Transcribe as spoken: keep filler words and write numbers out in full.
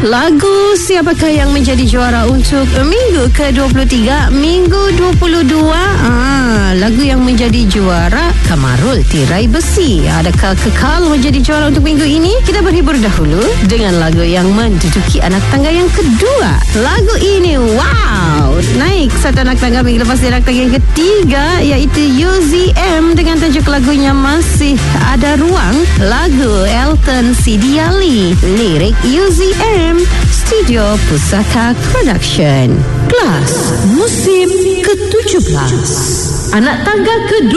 Lagu siapakah yang menjadi juara untuk minggu ke dua puluh tiga, minggu dua puluh dua? Ah, lagu yang menjadi juara Kamarul Tirai Besi. Adakah kekal menjadi juara untuk minggu ini? Kita berhibur dahulu dengan lagu yang menduduki anak tangga yang kedua. Lagu ini wow, naik satu anak tangga minggu lepas di anak tangga yang ketiga, iaitu U Z M dengan tajuk lagunya Masih Ada Ruang. Lagu Elton Sidiali, lirik U Z M, Studio Pusaka Production. Kelas musim ke tujuh belas, anak tangga kedua.